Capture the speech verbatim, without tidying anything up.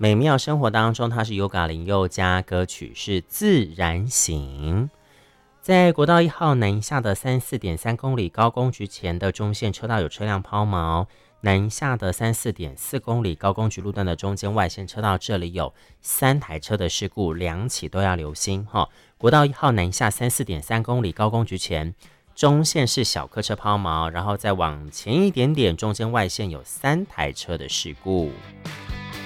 美妙生活当中，它是优嘎林宥嘉歌曲是自然醒。在国道一号南下的三四点三公里高公局前的中线车道有车辆抛锚，南下的三四点四公里高公局路段的中间外线车道这里有三台车的事故，两起都要留心哈。国道一号南下三四点三公里高公局前，中线是小客车抛锚，然后再往前一点点，中间外线有三台车的事故。